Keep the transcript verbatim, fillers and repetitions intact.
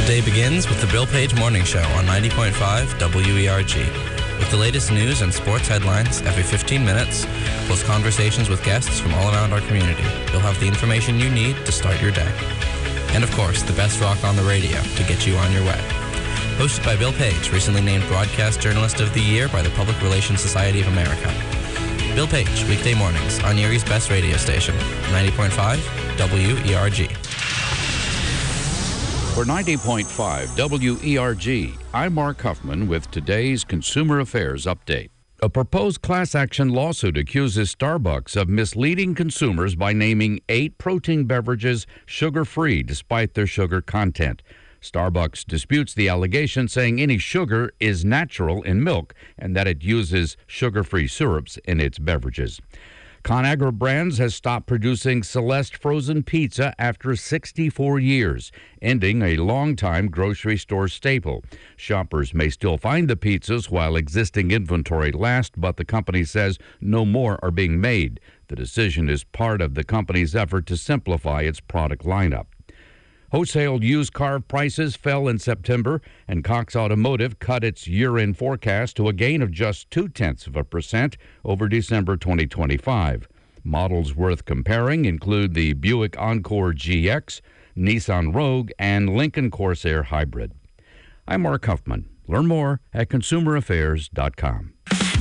Day begins with the Bill Page Morning Show on ninety point five W E R G. With the latest news and sports headlines every fifteen minutes, plus conversations with guests from all around our community, you'll have the information you need to start your day. And of course, the best rock on the radio to get you on your way. Hosted by Bill Page, recently named Broadcast Journalist of the Year by the Public Relations Society of America. Bill Page, weekday mornings on Erie's best radio station, ninety point five W E R G. For ninety point five W E R G, I'm Mark Huffman with today's Consumer Affairs Update. A proposed class action lawsuit accuses Starbucks of misleading consumers by naming eight protein beverages sugar-free despite their sugar content. Starbucks disputes the allegation, saying any sugar is natural in milk and that it uses sugar-free syrups in its beverages. ConAgra Brands has stopped producing Celeste frozen pizza after sixty-four years, ending a longtime grocery store staple. Shoppers may still find the pizzas while existing inventory lasts, but the company says no more are being made. The decision is part of the company's effort to simplify its product lineup. Wholesale used car prices fell in September, and Cox Automotive cut its year-end forecast to a gain of just two-tenths of a percent over December twenty twenty-five. Models worth comparing include the Buick Encore G X, Nissan Rogue, and Lincoln Corsair Hybrid. I'm Mark Huffman. Learn more at consumer affairs dot com.